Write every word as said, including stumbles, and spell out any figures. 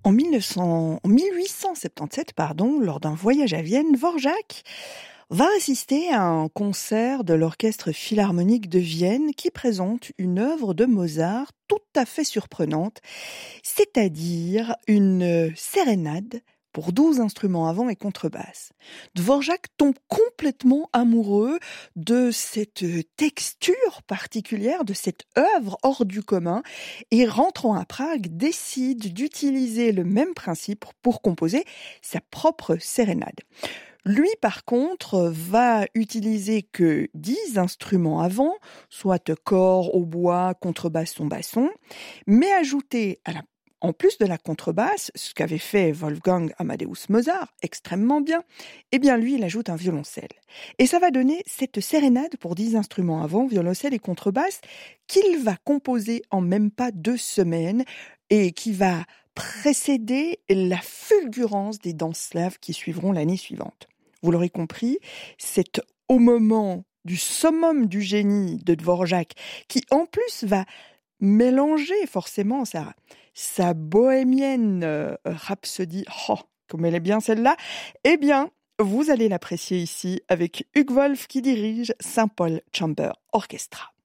En mille neuf cents en mille huit cent soixante-dix-sept, pardon, lors d'un voyage à Vienne, Dvorak va assister à un concert de l'Orchestre philharmonique de Vienne qui présente une œuvre de Mozart tout à fait surprenante, c'est-à-dire une sérénade pour douze instruments à vent et contrebasse. Dvorak tombe complètement amoureux de cette texture particulière, de cette œuvre hors du commun, et rentrant à Prague, décide d'utiliser le même principe pour composer sa propre sérénade. Lui, par contre, va utiliser que dix instruments à vent, soit cor, hautbois, contrebasse, basson, mais ajouter à la en plus de la contrebasse, ce qu'avait fait Wolfgang Amadeus Mozart extrêmement bien, eh bien lui, il ajoute un violoncelle. Et ça va donner cette sérénade pour dix instruments à vent, violoncelle et contrebasse, qu'il va composer en même pas deux semaines et qui va précéder la fulgurance des danses slaves qui suivront l'année suivante. Vous l'aurez compris, c'est au moment du summum du génie de Dvorak, qui en plus va mélanger forcément sa, sa bohémienne euh, rhapsodie, oh, comme elle est bien celle-là, eh bien, vous allez l'apprécier ici avec Hugues Wolf qui dirige Saint Paul Chamber Orchestra.